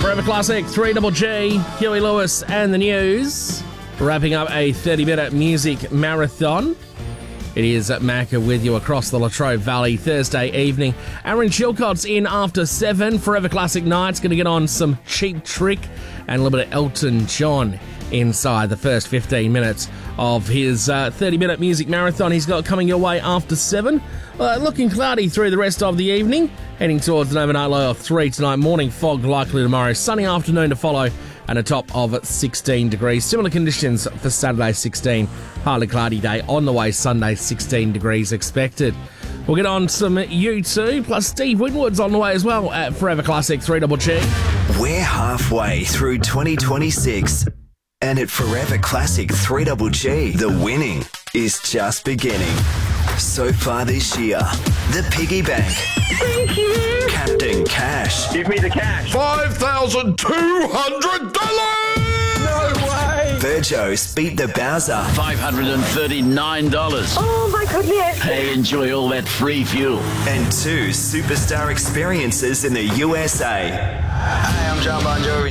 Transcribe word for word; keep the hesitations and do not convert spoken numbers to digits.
Forever Classic, three Double G, Huey Lewis and the News. Wrapping up a thirty-minute music marathon. It is Macca with you across the Latrobe Valley Thursday evening. Aaron Chilcott's in after seven. Forever Classic Night's going to get on some Cheap Trick and a little bit of Elton John inside the first fifteen minutes of his uh, thirty-minute music marathon he's got coming your way after seven. Uh, looking cloudy through the rest of the evening. Heading towards an overnight low of three tonight. Morning fog likely tomorrow. Sunny afternoon to follow and a top of sixteen degrees. Similar conditions for Saturday, sixteen. Partly cloudy day on the way. Sunday, sixteen degrees expected. We'll get on some U two, plus Steve Winwood's on the way as well at Forever Classic three Double G. We're halfway through twenty twenty-six, and at Forever Classic three Double G, the winning is just beginning. So far this year, the Piggy Bank. Thank you. Captain Cash. Give me the cash. five thousand two hundred dollars! No way. Virgos beat the Bowser. five hundred thirty-nine dollars. Oh my goodness. Hey, enjoy all that free fuel. And two superstar experiences in the U S A. Hi, I'm John Bon Jovi.